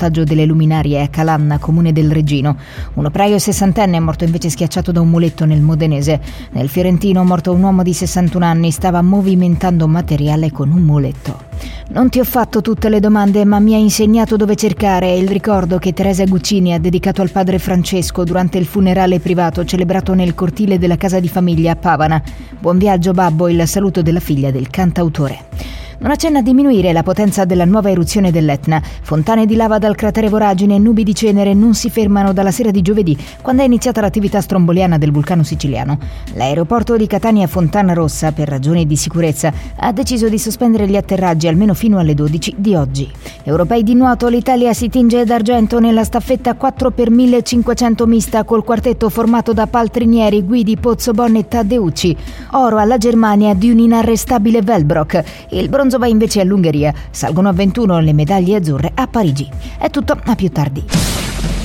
montaggio delle luminarie a Calanna, comune del Reggino. Un operaio 60enne è morto invece schiacciato da un muletto nel Modenese. Nel Fiorentino, morto un uomo di 61 anni, stava movimentando materiale con un muletto. Non ti ho fatto tutte le domande, ma mi hai insegnato dove cercare. È il ricordo che Teresa Guccini ha dedicato al padre Francesco durante il funerale privato celebrato nel cortile della casa di famiglia a Pavana. Buon viaggio babbo, il saluto della figlia del cantautore. Non accenna a diminuire la potenza della nuova eruzione dell'Etna. Fontane di lava dal cratere Voragine e nubi di cenere non si fermano dalla sera di giovedì, quando è iniziata l'attività stromboliana del vulcano siciliano. L'aeroporto di Catania Fontana Rossa, per ragioni di sicurezza, ha deciso di sospendere gli atterraggi almeno fino alle 12 di oggi. Europei di nuoto, l'Italia si tinge d'argento nella staffetta 4x1500 mista col quartetto formato da Paltrinieri, Guidi, Pozzobon e Taddeucci. Oro alla Germania di un inarrestabile Velbrock. Il bronzo va invece all'Ungheria. Salgono a 21 le medaglie azzurre a Parigi. È tutto, a più tardi.